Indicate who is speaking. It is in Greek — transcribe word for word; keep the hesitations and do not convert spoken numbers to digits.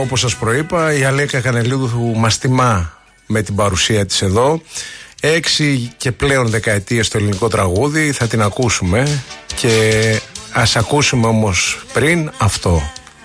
Speaker 1: όπως σας προείπα, η Αλέκα Κανελίδου μας τιμά με την παρουσία της εδώ. Έξι και πλέον δεκαετίες στο ελληνικό τραγούδι, θα την ακούσουμε και ας ακούσουμε όμως πριν αυτό.